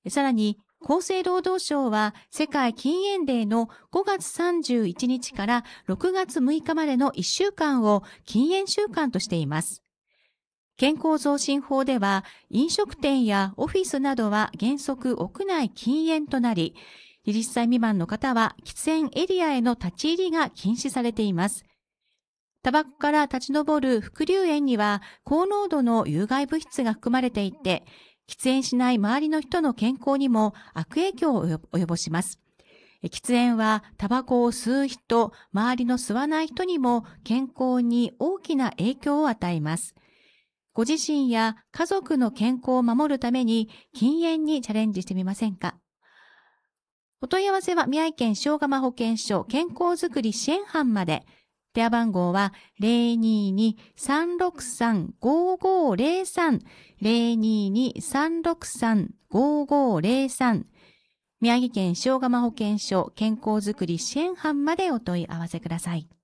さらに、厚生労働省は世界禁煙デーの5月31日から6月6日までの1週間を禁煙週間としています。健康増進法では、飲食店やオフィスなどは原則屋内禁煙となり、20歳未満の方は喫煙エリアへの立ち入りが禁止されています。タバコから立ち上る副流煙には高濃度の有害物質が含まれていて、喫煙しない周りの人の健康にも悪影響を及ぼします。喫煙はタバコを吸う人、周りの吸わない人にも健康に大きな影響を与えます。ご自身や家族の健康を守るために禁煙にチャレンジしてみませんか？お問い合わせは宮城県塩釜保健所健康づくり支援班まで。電話番号は 022-363-5503 022-363-5503 宮城県塩釜保健所健康づくり支援班までお問い合わせください。